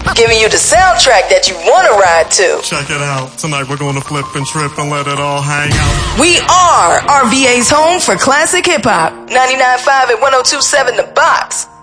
Giving you the soundtrack that you want to ride to. Check it out. Tonight we're gonna flip and trip and let it all hang out. We are RVA's home for classic hip hop. 99.5 and 102.7 The Box.